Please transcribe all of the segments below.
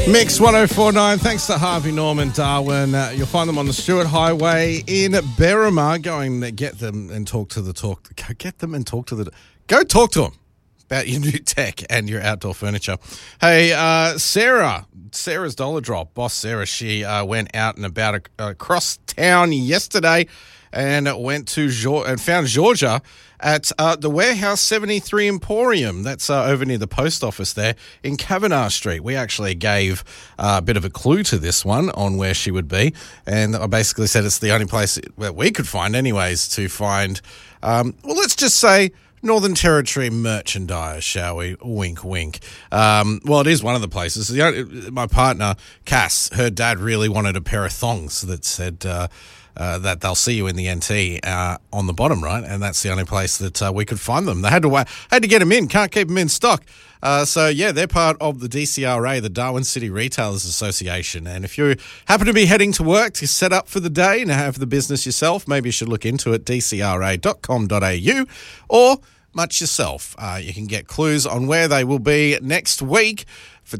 Mix 1049, thanks to Harvey Norman, Darwin. You'll find them on the Stewart Highway in Berrima. Go and get them and talk to the talk. Get them and talk to the... Go talk to them about your new tech and your outdoor furniture. Hey, Sarah's Dollar Drop, boss Sarah, she went out and about across town yesterday and went to and found Georgia at the Warehouse 73 Emporium. That's over near the post office there in Kavanagh Street. We actually gave a bit of a clue to this one on where she would be, and I basically said it's the only place that we could find anyways to find, well, let's just say Northern Territory merchandise, shall we? Wink, wink. Well, it is one of the places. My partner, Cass, her dad really wanted a pair of thongs that said... that they'll see you in the NT on the bottom, right? And that's the only place that we could find them. They had to get them in, can't keep them in stock. So, they're part of the DCRA, the Darwin City Retailers Association. And if you happen to be heading to work to set up for the day and have the business yourself, maybe you should look into it, dcra.com.au, or much yourself. You can get clues on where they will be next week for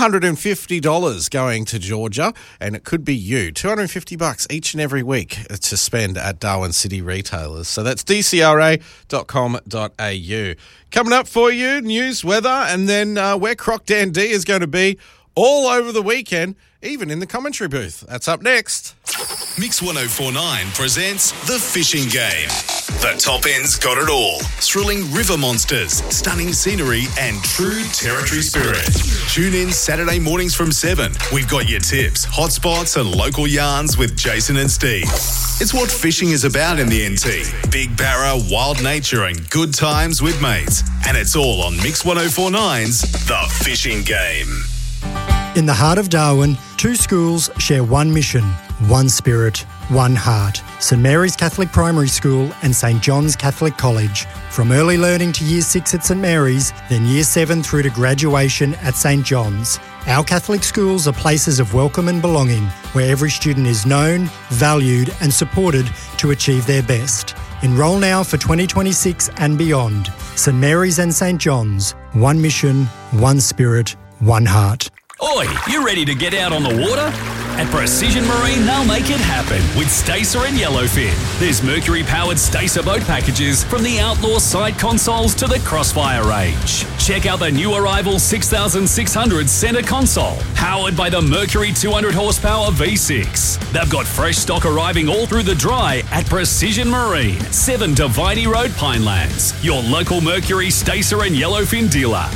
$250 going to Georgia, and it could be you. $250 each and every week to spend at Darwin City Retailers. So that's dcra.com.au. Coming up for you, news, weather, and then where Croc Dan D is going to be all over the weekend, even in the commentary booth. That's up next. Mix 1049 presents The Fishing Game. The top end's got it all. Thrilling river monsters, stunning scenery, and true territory spirit. Tune in Saturday mornings from 7. We've got your tips, hotspots, and local yarns with Jason and Steve. It's what fishing is about in the NT. Big barra, wild nature, and good times with mates. And it's all on Mix 104.9's The Fishing Game. In the heart of Darwin, two schools share one mission, one spirit, one heart. St Mary's Catholic Primary School and St John's Catholic College. From early learning to Year 6 at St Mary's, then Year 7 through to graduation at St John's. Our Catholic schools are places of welcome and belonging, where every student is known, valued and supported to achieve their best. Enrol now for 2026 and beyond. St Mary's and St John's. One mission, one spirit, one heart. Oi, you ready to get out on the water? At Precision Marine, they'll make it happen with Stacer and Yellowfin. There's Mercury-powered Stacer boat packages from the Outlaw side consoles to the Crossfire range. Check out the new arrival 6600 centre console, powered by the Mercury 200 horsepower V6. They've got fresh stock arriving all through the dry at Precision Marine, 7 Diviney Road, Pinelands. Your local Mercury, Stacer and Yellowfin dealer.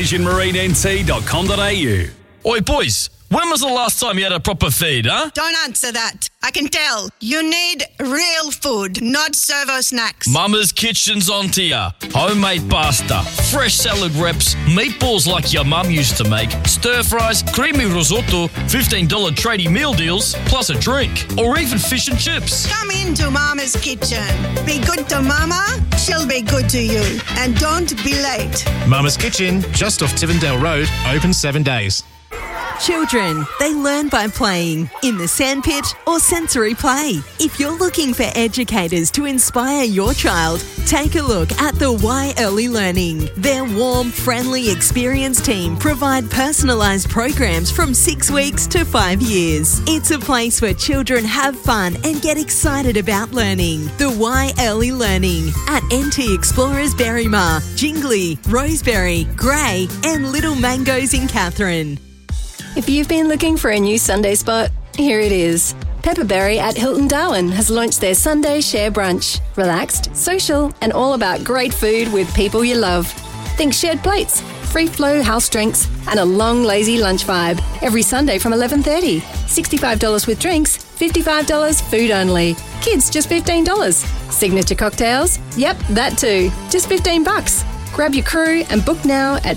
PrecisionMarineNT.com.au. Oi, boys, when was the last time you had a proper feed, huh? Don't answer that. I can tell. You need real food, not servo snacks. Mama's Kitchen's on to ya. Homemade pasta, fresh salad wraps, meatballs like your mum used to make, stir fries, creamy risotto, $15 tradie meal deals, plus a drink, or even fish and chips. Come into Mama's Kitchen. Be good to Mama, she'll be good to you. And don't be late. Mama's Kitchen, just off Tivendale Road, open 7 days. Children, they learn by playing, in the sandpit or sensory play. If you're looking for educators to inspire your child, take a look at the Y Early Learning. Their warm, friendly, experienced team provide personalised programs from 6 weeks to 5 years. It's a place where children have fun and get excited about learning. The Y Early Learning at NT Explorers Berrima, Jingley, Roseberry, Grey and Little Mangoes in Katherine. If you've been looking for a new Sunday spot, here it is. Pepperberry at Hilton Darwin has launched their Sunday Share Brunch. Relaxed, social, and all about great food with people you love. Think shared plates, free flow house drinks, and a long, lazy lunch vibe. Every Sunday from 11:30. $65 with drinks, $55 food only. Kids, just $15. Signature cocktails? Yep, that too. Just $15. Grab your crew and book now at